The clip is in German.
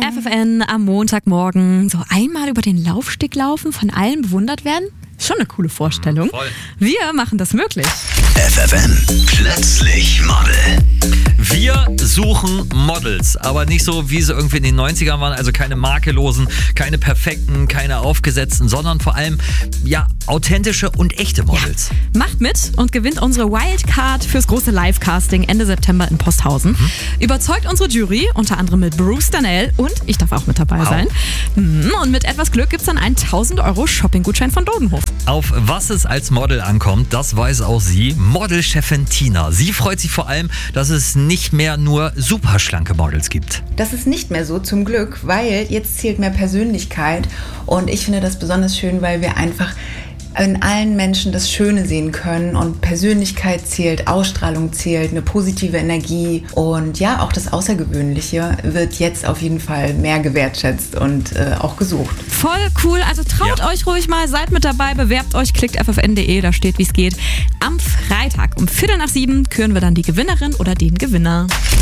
FFN am Montagmorgen so einmal über den Laufsteg laufen, von allen bewundert werden. Schon eine coole Vorstellung. Voll. Wir machen das möglich. FFN, plötzlich Model. Wir suchen Models, aber nicht so, wie sie irgendwie in den 90ern waren, also keine makellosen, keine perfekten, keine aufgesetzten, sondern vor allem, ja, authentische und echte Models. Ja. Macht mit und gewinnt unsere Wildcard fürs große Live-Casting Ende September in Posthausen. Überzeugt unsere Jury, unter anderem mit Bruce Danell, und ich darf auch mit dabei sein. Und mit etwas Glück gibt's dann einen 1.000 € Shopping-Gutschein von Dodenhof. Auf was es als Model ankommt, das weiß auch sie, Modelchefin Tina. Sie freut sich vor allem, dass es nicht mehr nur super schlanke Models gibt. Das ist nicht mehr so, zum Glück, weil jetzt zählt mehr Persönlichkeit und ich finde das besonders schön, weil wir einfach in allen Menschen das Schöne sehen können und Persönlichkeit zählt, Ausstrahlung zählt, eine positive Energie und ja, auch das Außergewöhnliche wird jetzt auf jeden Fall mehr gewertschätzt und auch gesucht. Voll cool, also traut euch ruhig mal, seid mit dabei, bewerbt euch, klickt ffn.de, da steht, wie es geht. Am Freitag um 6:45 küren wir dann die Gewinnerin oder den Gewinner.